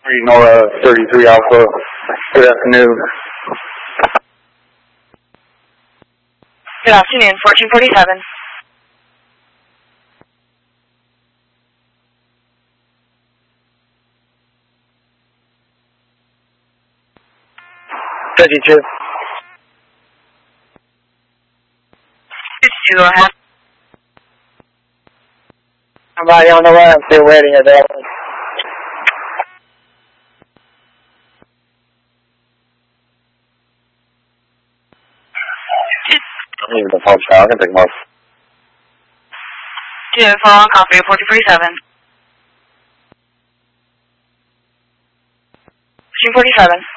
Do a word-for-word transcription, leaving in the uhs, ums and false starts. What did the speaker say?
Nora thirty-three Alpha. Good afternoon. Good afternoon, fourteen forty-seven. fifty-two. fifty-two, go ahead. Somebody on the way, I'm still waiting at that one. I'm leaving the phone shot. I can pick them up. Two, follow on copy, fourteen forty-seven. fourteen forty-seven.